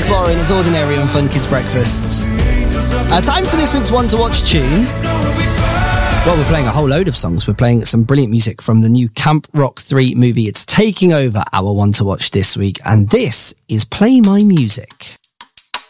Alex Warren. It's Ordinary on Fun Kids Breakfast. Time for this week's One to Watch tune. Well, we're playing a whole load of songs. We're playing some brilliant music from the new Camp Rock 3 movie. It's taking over our One to Watch this week, and this is Play My Music.